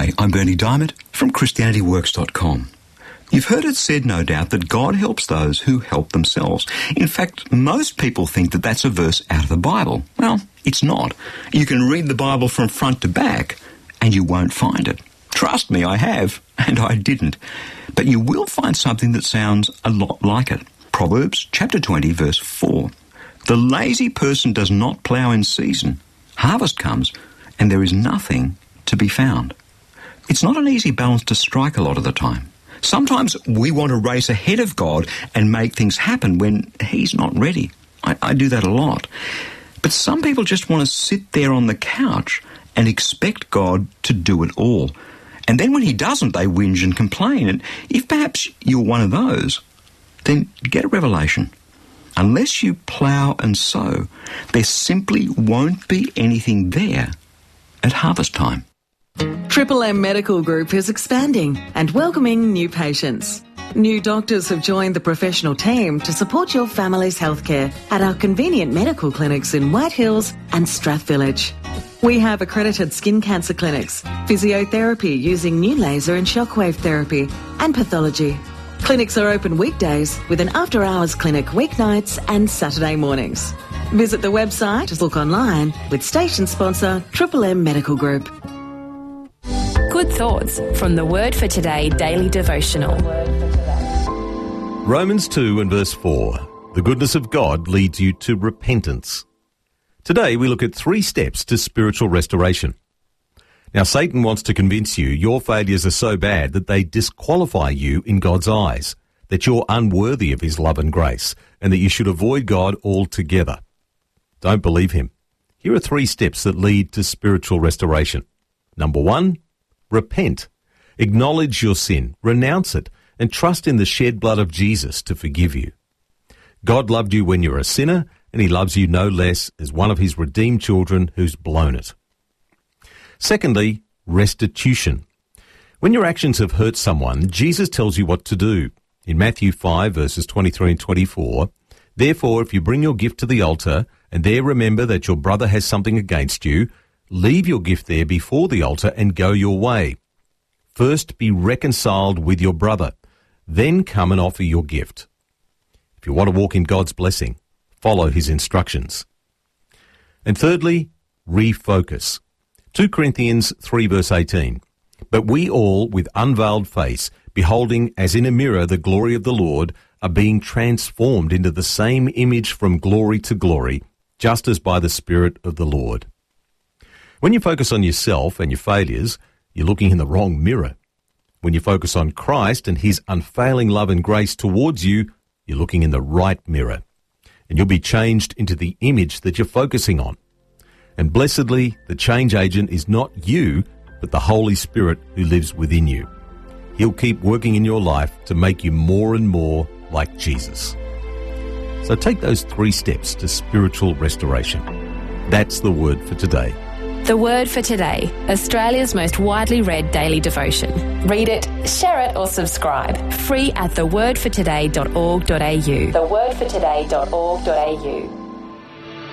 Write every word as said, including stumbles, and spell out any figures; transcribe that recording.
G'day, I'm Bernie Diamond from Christianity Works dot com. You've heard it said, no doubt, that God helps those who help themselves. In fact, most people think that that's a verse out of the Bible. Well, it's not. You can read the Bible from front to back and you won't find it. Trust me, I have, and I didn't. But you will find something that sounds a lot like it. Proverbs chapter twenty, verse four. The lazy person does not plough in season. Harvest comes, and there is nothing to be found. It's not an easy balance to strike a lot of the time. Sometimes we want to race ahead of God and make things happen when He's not ready. I, I do that a lot. But some people just want to sit there on the couch and expect God to do it all. And then when He doesn't, they whinge and complain. And if perhaps you're one of those, then get a revelation. Unless you plough and sow, there simply won't be anything there at harvest time. Triple M Medical Group is expanding and welcoming new patients. New doctors have joined the professional team to support your family's healthcare at our convenient medical clinics in White Hills and Strathvillage. We have accredited skin cancer clinics, physiotherapy using new laser and shockwave therapy, and pathology. Clinics are open weekdays with an after-hours clinic weeknights and Saturday mornings. Visit the website or look online with station sponsor Triple M Medical Group. Good thoughts from the Word for Today daily devotional. Romans two and verse four. The goodness of God leads you to repentance. Today we look at three steps to spiritual restoration. Now, Satan wants to convince you your failures are so bad that they disqualify you in God's eyes, that you're unworthy of His love and grace, and that you should avoid God altogether. Don't believe him. Here are three steps that lead to spiritual restoration. Number one, repent. Acknowledge your sin, renounce it, and trust in the shed blood of Jesus to forgive you. God loved you when you were a sinner, and He loves you no less as one of His redeemed children who's blown it. Secondly, restitution. When your actions have hurt someone, Jesus tells you what to do. In Matthew five, verses twenty-three and twenty-four, therefore, if you bring your gift to the altar, and there remember that your brother has something against you, leave your gift there before the altar and go your way. First be reconciled with your brother, then come and offer your gift. If you want to walk in God's blessing, follow His instructions. And thirdly, refocus. Second Corinthians three verse eighteen. But we all, with unveiled face, beholding as in a mirror the glory of the Lord, are being transformed into the same image from glory to glory, just as by the Spirit of the Lord. When you focus on yourself and your failures, you're looking in the wrong mirror. When you focus on Christ and His unfailing love and grace towards you, you're looking in the right mirror. And you'll be changed into the image that you're focusing on. And blessedly, the change agent is not you, but the Holy Spirit who lives within you. He'll keep working in your life to make you more and more like Jesus. So take those three steps to spiritual restoration. That's the Word for today. The Word for Today, Australia's most widely read daily devotion. Read it, share it or subscribe. Free at the word for today dot org dot a u. the word for today dot org dot a u.